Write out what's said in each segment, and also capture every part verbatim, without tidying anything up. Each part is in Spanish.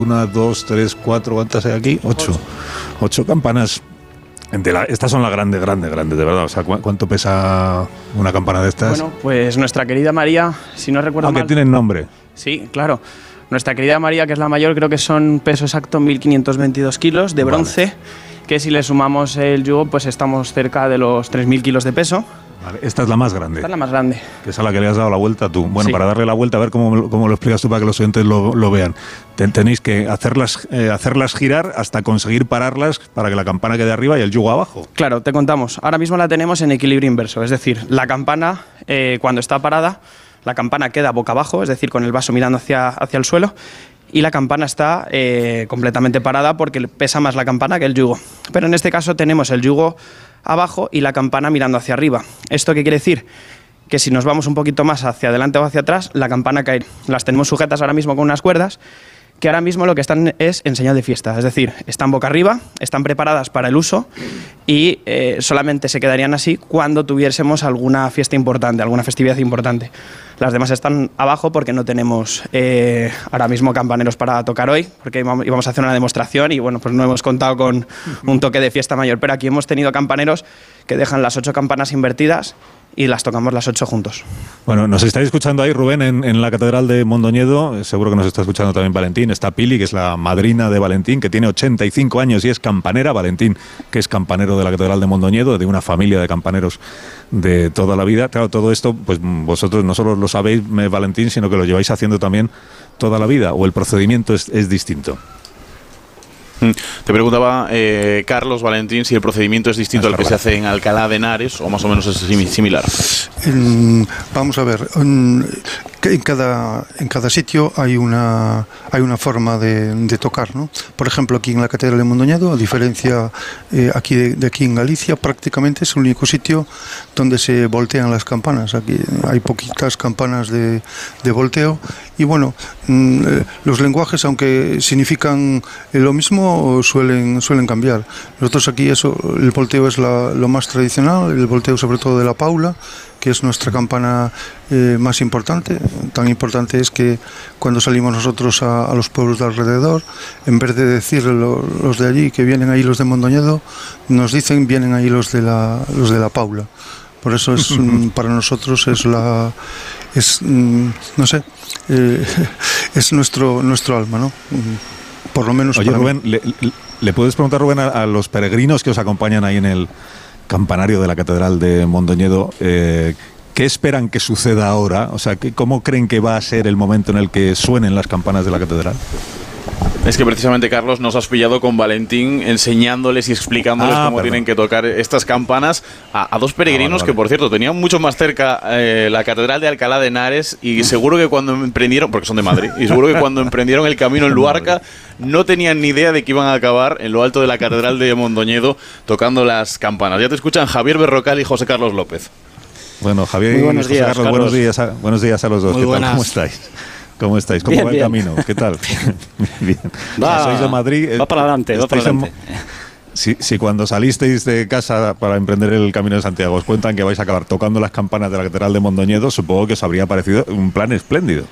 Una, dos, tres, cuatro, ¿cuántas hay aquí? Ocho. Ocho campanas. De la, estas son las grandes, grandes, grandes, de verdad. O sea, ¿cu ¿cuánto pesa una campana de estas? Bueno, pues nuestra querida María, si no recuerdo Aunque mal... tienen nombre. Sí, claro. Nuestra querida María, que es la mayor, creo que son peso exacto mil quinientos veintidós kilos de bronce, vale. Que si le sumamos el yugo, pues estamos cerca de los tres mil kilos de peso. Vale, esta es la más grande. Esta es la más grande. Que es a la que le has dado la vuelta tú. Bueno, sí. Para darle la vuelta, a ver cómo, cómo lo explicas tú para que los oyentes lo, lo vean. Ten, tenéis que hacerlas, eh, hacerlas girar hasta conseguir pararlas para que la campana quede arriba y el yugo abajo. Claro, te contamos. Ahora mismo la tenemos en equilibrio inverso. Es decir, la campana, eh, cuando está parada, la campana queda boca abajo, es decir, con el vaso mirando hacia, hacia el suelo. Y la campana está eh, completamente parada porque pesa más la campana que el yugo. Pero en este caso tenemos el yugo abajo y la campana mirando hacia arriba. ¿Esto qué quiere decir? Que si nos vamos un poquito más hacia adelante o hacia atrás, la campana cae. Las tenemos sujetas ahora mismo con unas cuerdas que ahora mismo lo que están es en señal de fiesta. Es decir, están boca arriba, están preparadas para el uso y eh, solamente se quedarían así cuando tuviésemos alguna fiesta importante, alguna festividad importante. Las demás están abajo porque no tenemos eh, ahora mismo campaneros para tocar hoy, porque íbamos a hacer una demostración y bueno, pues no hemos contado con un toque de fiesta mayor. Pero aquí hemos tenido campaneros que dejan las ocho campanas invertidas y las tocamos las ocho juntos. Bueno, nos estáis escuchando ahí, Rubén, en, en la Catedral de Mondoñedo. Seguro que nos está escuchando también Valentín. Está Pili, que es la madrina de Valentín, que tiene ochenta y cinco años y es campanera. Valentín, que es campanero de la Catedral de Mondoñedo, de una familia de campaneros de toda la vida. Claro, todo esto, pues vosotros no solo lo sabéis, Valentín, sino que lo lleváis haciendo también toda la vida, o el procedimiento es, es distinto. Te preguntaba, eh, Carlos, Valentín, si el procedimiento es distinto al que se hace en Alcalá de Henares o más o menos es similar. En, vamos a ver, en, en, cada, en cada sitio hay una, hay una forma de, de tocar, ¿no? Por ejemplo, aquí en la Catedral de Mondoñedo, a diferencia eh, aquí de, de aquí en Galicia, prácticamente es el único sitio donde se voltean las campanas. Aquí hay poquitas campanas de, de volteo y bueno, eh, los lenguajes, aunque significan lo mismo, suelen suelen cambiar. Nosotros aquí eso, el volteo es la, lo más tradicional, el volteo sobre todo de la Paula, que es nuestra campana eh, más importante. Tan importante es que cuando salimos nosotros a, a los pueblos de alrededor, en vez de decir lo, los de allí que vienen ahí los de Mondoñedo, nos dicen vienen ahí los de la los de la Paula. Por eso es para nosotros es la es no sé eh, es nuestro nuestro alma, ¿no? Por lo menos. Oye, Rubén, le, le puedes preguntar, Rubén, a, a los peregrinos que os acompañan ahí en el campanario de la Catedral de Mondoñedo, eh, ¿qué esperan que suceda ahora? O sea, ¿cómo creen que va a ser el momento en el que suenen las campanas de la catedral? Es que precisamente, Carlos, nos has pillado con Valentín enseñándoles y explicándoles ah, cómo perdón. tienen que tocar estas campanas a, a dos peregrinos ah, vale, vale. que, por cierto, tenían mucho más cerca eh, la Catedral de Alcalá de Henares y seguro que cuando emprendieron, porque son de Madrid, y seguro que cuando emprendieron el camino en Luarca no tenían ni idea de que iban a acabar en lo alto de la Catedral de Mondoñedo tocando las campanas. Ya te escuchan Javier Berrocal y José Carlos López. Bueno, Javier y José días, Carlos, buenos días, a, buenos días a los dos. Muy ¿Qué buenas. tal? ¿Cómo estáis? ¿Cómo estáis? ¿Cómo bien, va el bien. camino? ¿Qué tal? Bien. Va, sois de Madrid. Va para adelante, va para adelante. En, si, si cuando salisteis de casa para emprender el Camino de Santiago os cuentan que vais a acabar tocando las campanas de la Catedral de Mondoñedo, supongo que os habría parecido un plan espléndido.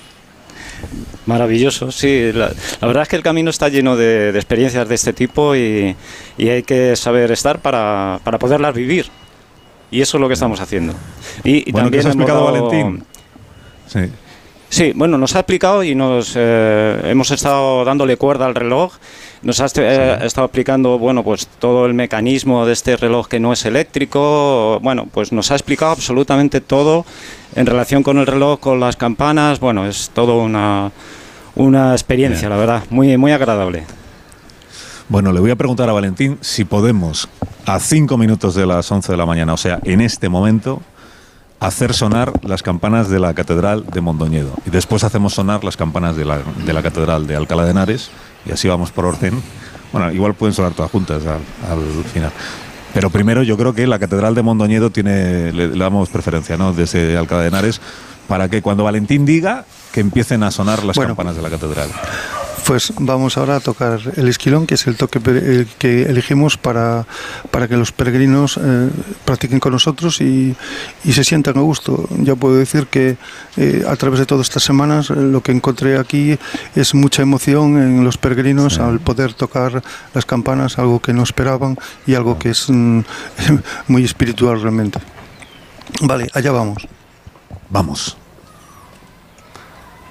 Maravilloso, sí. La, la verdad es que el camino está lleno de, de experiencias de este tipo y, y hay que saber estar para, para poderlas vivir. Y eso es lo que estamos haciendo. Y, y bueno, también ¿qué os ha explicado dado, Valentín? Sí. Sí, bueno, nos ha explicado y nos eh, hemos estado dándole cuerda al reloj. Nos ha eh, sí. estado explicando, bueno, pues todo el mecanismo de este reloj que no es eléctrico. Bueno, pues nos ha explicado absolutamente todo en relación con el reloj, con las campanas. Bueno, es todo una, una experiencia, Bien. la verdad, muy, muy agradable. Bueno, le voy a preguntar a Valentín si podemos, a cinco minutos de las once de la mañana, o sea, en este momento, hacer sonar las campanas de la Catedral de Mondoñedo. Y después hacemos sonar las campanas de la, de la Catedral de Alcalá de Henares, y así vamos por orden. Bueno, igual pueden sonar todas juntas al, al final. Pero primero yo creo que la Catedral de Mondoñedo tiene, le, le damos preferencia, ¿no?, desde Alcalá de Henares, para que cuando Valentín diga, que empiecen a sonar las bueno, campanas de la Catedral. Pues vamos ahora a tocar el esquilón, que es el toque el que elegimos para, para que los peregrinos eh, practiquen con nosotros y, y se sientan a gusto. Ya puedo decir que eh, a través de todas estas semanas eh, lo que encontré aquí es mucha emoción en los peregrinos, sí, al poder tocar las campanas, algo que no esperaban y algo que es mm, muy espiritual realmente. Vale, allá vamos. Vamos.